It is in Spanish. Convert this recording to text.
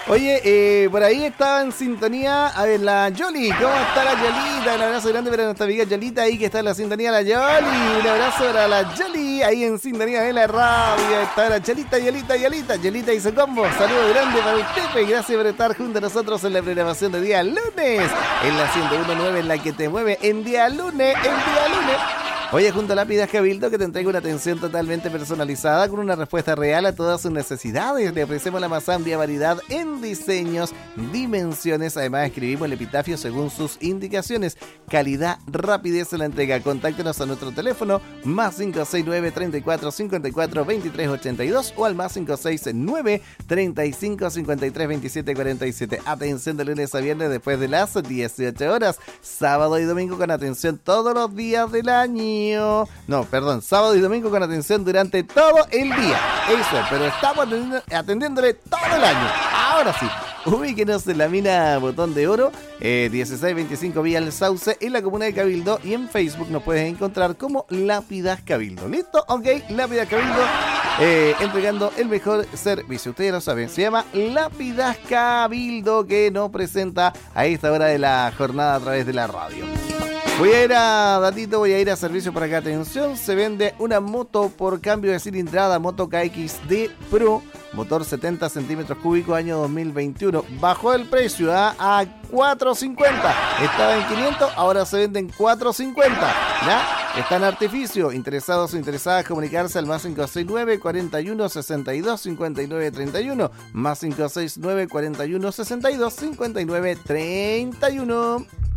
Oye, por ahí estaba en sintonía, a ver, la Yoli. ¿Cómo está la Yolita? Un abrazo grande para nuestra amiga Yolita ahí que está en la sintonía, la Yoli. Un abrazo para la Yoli ahí en sintonía de la radio. Está la Yolita, Yolita y su combo. Saludos grande para el Pepe. Gracias por estar junto a nosotros en la programación de día lunes. En la 101.9 en la que te mueve en día lunes. Oye, junto a Lápidas Cabildo, que te entrega una atención totalmente personalizada con una respuesta real a todas sus necesidades. Le ofrecemos la más amplia variedad en diseños, dimensiones. Además, escribimos el epitafio según sus indicaciones. Calidad, rapidez en la entrega. Contáctenos a nuestro teléfono más 569 34 54 23 82 o al más 569 35 53 27 47. Atención de lunes a viernes después de las 18 horas. Sábado y domingo con atención todos los días del año. Sábado y domingo con atención durante todo el día. Eso, pero estamos atendiéndole todo el año. Ahora sí, ubíquenos en la mina Botón de Oro, 1625 Vía El Sauce, en la comuna de Cabildo, y en Facebook nos puedes encontrar como Lápidas Cabildo. ¿Listo? Ok, Lápidas Cabildo, entregando el mejor servicio. Ustedes lo saben, se llama Lápidas Cabildo, que nos presenta a esta hora de la jornada a través de la radio. Voy a ir a servicio para acá. Atención, se vende una moto por cambio de cilindrada, Moto KXD Pro, motor 70 centímetros cúbicos, año 2021. Bajó el precio a 450. Estaba en 500, ahora se vende en 450. ¿Ya? Está en artificio. Interesados o interesadas, comunicarse al más 569 41 62 59 31. Más 569 41 62 59 31.